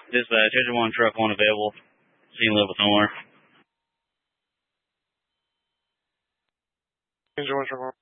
Dispatch, Engine 1, Truck 1 available. Scene level somewhere. Engine 1, Truck 1.